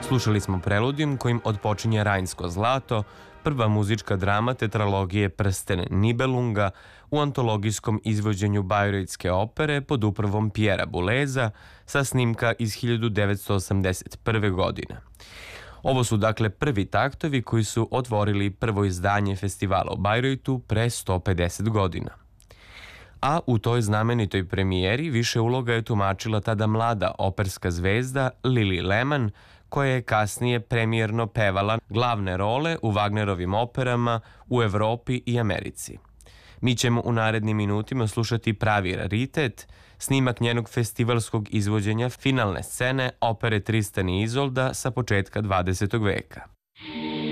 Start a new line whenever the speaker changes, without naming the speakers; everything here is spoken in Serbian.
Slušali smo preludijum kojim otpočinje Rajnsko zlato, prva muzička drama tetralogije Prsten Nibelunga u antologijskom izvođenju bajroitske opere pod upravom Pjera Buleza sa snimka iz 1981. godine. Ovo su dakle prvi taktovi koji su otvorili prvo izdanje festivala u Bajroitu pre 150 godina. A u toj znamenitoj premijeri više uloga je tumačila tada mlada operska zvezda Lili Lehmann, koja je kasnije premijerno pevala glavne role u Wagnerovim operama u Evropi i Americi. Mi ćemo u narednim minutima slušati pravi raritet, snimak njenog festivalskog izvođenja finalne scene opere Tristan i Izolda sa početka 20. veka.